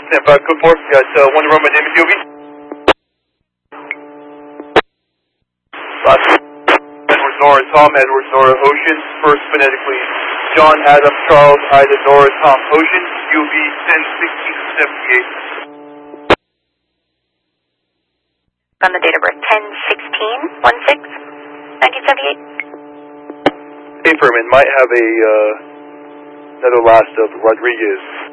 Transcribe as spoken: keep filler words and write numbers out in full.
Stand by, code four. Got uh, one to run my name and D O B. Last Edward Nora Tom, Edward Nora Ocean. First phonetically John Adam Charles Ida Nora Tom Ocean. D O B ten sixteen seventy-eight. On the date of birth ten sixteen sixteen nineteen seventy-eight. Affirmative, might have a uh, another last of Rodriguez.